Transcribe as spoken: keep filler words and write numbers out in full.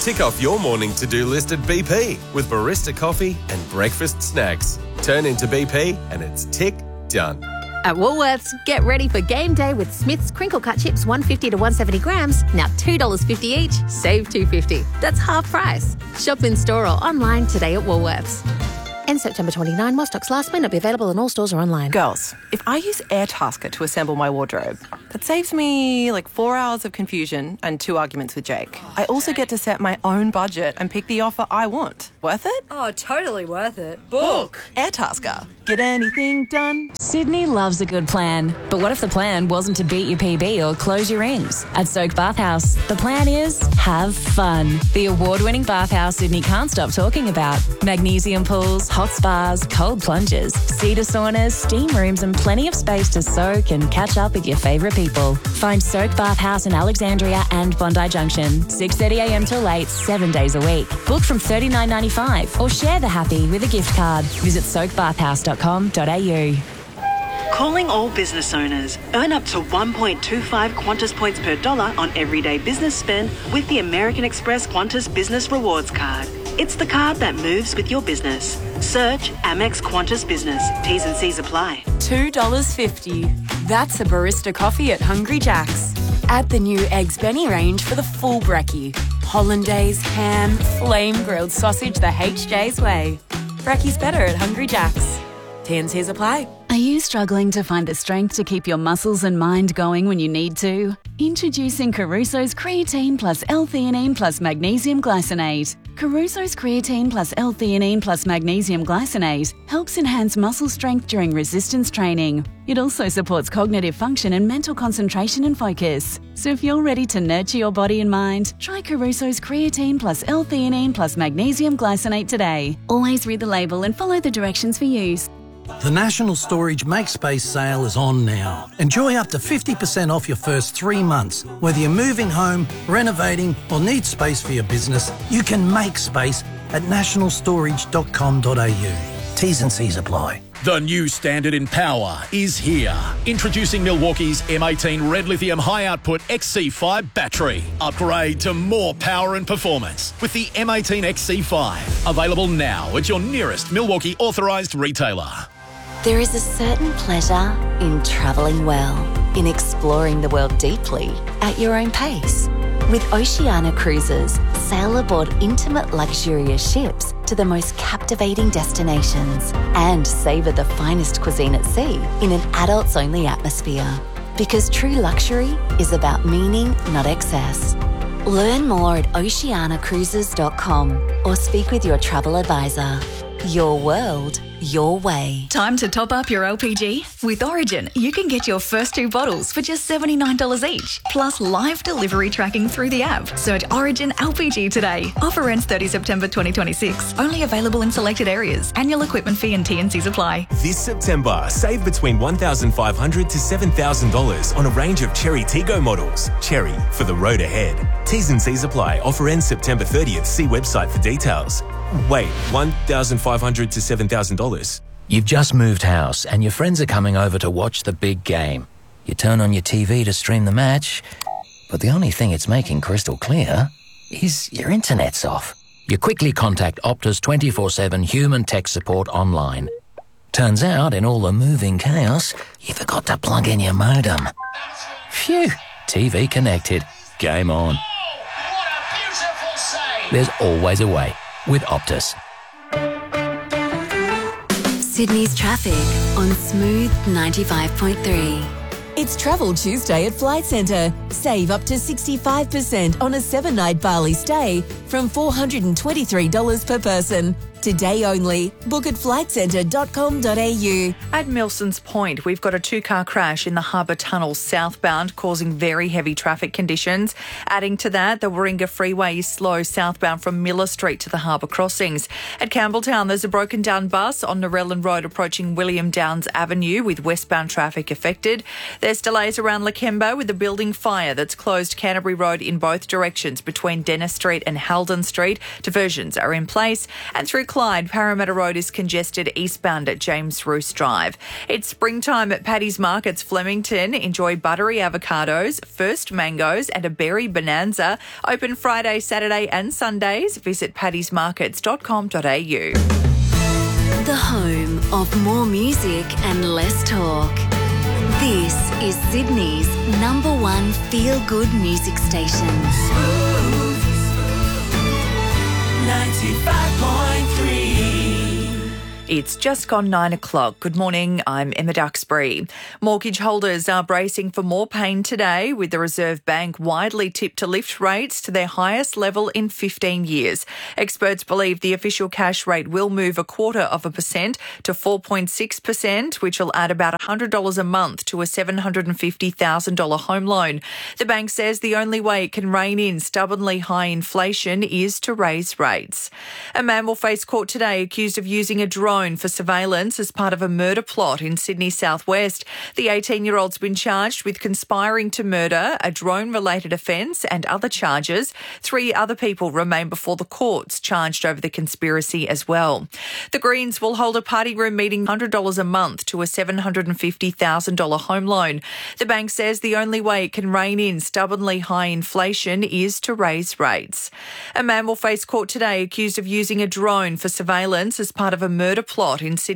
Tick off your morning to-do list at B P with barista coffee and breakfast snacks. Turn into B P and it's tick done. At Woolworths, get ready for game day with Smith's crinkle cut chips one fifty to one seventy grams, now two dollars fifty each, save two fifty. That's half price. Shop in store or online today at Woolworths. End September twenty-ninth, while stocks last, may not be available in all stores or online. Girls, if I use Airtasker to assemble my wardrobe, that saves me like four hours of confusion and two arguments with Jake. I also get to set my own budget and pick the offer I want. Worth it? Oh, totally worth it. Book! Airtasker. Get anything done? Sydney loves a good plan. But what if the plan wasn't to beat your P B or close your rings? At Soak Bathhouse, the plan is have fun. The award-winning bathhouse Sydney can't stop talking about. Magnesium pools, hot spas, cold plunges, cedar saunas, steam rooms and plenty of space to soak and catch up with your favourite people. Find Soak Bathhouse in Alexandria and Bondi Junction. six thirty a m till eight, seven days a week. Book from thirty-nine ninety-five or share the happy with a gift card. Visit soak bathhouse dot com dot a u. Calling all business owners. Earn up to one point two five Qantas points per dollar on everyday business spend with the American Express Qantas Business Rewards Card. It's the card that moves with your business. Search Amex Qantas Business. T's and C's apply. two dollars fifty. That's a barista coffee at Hungry Jack's. Add the new Eggs Benny range for the full brekkie. Hollandaise, ham, flame grilled sausage the H J's way. Brekkie's better at Hungry Jack's. T and C's apply. Are you struggling to find the strength to keep your muscles and mind going when you need to? Introducing Caruso's Creatine Plus L-Theanine Plus Magnesium Glycinate. Caruso's Creatine Plus L-Theanine Plus Magnesium Glycinate helps enhance muscle strength during resistance training. It also supports cognitive function and mental concentration and focus. So if you're ready to nurture your body and mind, try Caruso's Creatine Plus L-Theanine Plus Magnesium Glycinate today. Always read the label and follow the directions for use. The National Storage Make Space sale is on now. Enjoy up to fifty percent off your first three months. Whether you're moving home, renovating or need space for your business, you can make space at national storage dot com dot a u. T's and C's apply. The new standard in power is here. Introducing Milwaukee's M eighteen Red Lithium High Output X C five battery. Upgrade to more power and performance with the M eighteen X C five. Available now at your nearest Milwaukee authorised retailer. There is a certain pleasure in travelling well, in exploring the world deeply at your own pace. With Oceania Cruises, sail aboard intimate luxurious ships to the most captivating destinations and savour the finest cuisine at sea in an adults-only atmosphere. Because true luxury is about meaning, not excess. Learn more at oceania cruises dot com or speak with your travel advisor. Your world, your way. Time to top up your L P G? With Origin, you can get your first two bottles for just seventy-nine dollars each, plus live delivery tracking through the app. Search Origin L P G today. Offer ends thirtieth of September twenty twenty-six. Only available in selected areas. Annual equipment fee and T and C's apply. This September, save between one thousand five hundred dollars to seven thousand dollars on a range of Cherry Tiggo models. Cherry, for the road ahead. T's and C's apply. Offer ends September thirtieth. See website for details. Wait, one thousand five hundred dollars to seven thousand dollars? You've just moved house and your friends are coming over to watch the big game. You turn on your T V to stream the match, but the only thing it's making crystal clear is your internet's off. You quickly contact Optus twenty-four seven human tech support online. Turns out, in all the moving chaos, you forgot to plug in your modem. Phew, T V connected. Game on. There's always a way with Optus. Sydney's traffic on Smooth ninety-five point three. It's Travel Tuesday at Flight Centre. Save up to sixty-five percent on a seven-night Bali stay from four hundred twenty-three dollars per person. Today only. Book at flight centre dot com dot a u. At Milson's Point, we've got a two-car crash in the Harbour Tunnel southbound, causing very heavy traffic conditions. Adding to that, the Warringah Freeway is slow southbound from Miller Street to the Harbour crossings. At Campbelltown, there's a broken-down bus on Narellan Road approaching William Downs Avenue with westbound traffic affected. There's delays around Lakemba with a building fire that's closed Canterbury Road in both directions between Dennis Street and Halden Street. Diversions are in place. And through Clyde, Parramatta Road is congested eastbound at James Roos Drive. It's springtime at Paddy's Markets Flemington. Enjoy buttery avocados, first mangoes and a berry bonanza. Open Friday, Saturday and Sundays. Visit paddys markets dot com dot a u. The home of more music and less talk. This is Sydney's number one feel-good music station. ninety-five point three. It's just gone nine o'clock. Good morning, I'm Emma Duxbury. Mortgage holders are bracing for more pain today, with the Reserve Bank widely tipped to lift rates to their highest level in fifteen years. Experts believe the official cash rate will move a quarter of a percent to four point six percent, which will add about one hundred dollars a month to a seven hundred fifty thousand dollars home loan. The bank says the only way it can rein in stubbornly high inflation is to raise rates. A man will face court today accused of using a drone for surveillance as part of a murder plot in Sydney southwest. The eighteen-year-old's been charged with conspiring to murder, a drone-related offence and other charges. Three other people remain before the courts, charged over the conspiracy as well. The Greens will hold a party room meeting one hundred dollars a month to a seven hundred fifty thousand dollars home loan. The bank says the only way it can rein in stubbornly high inflation is to raise rates. A man will face court today accused of using a drone for surveillance as part of a murder plot in Sydney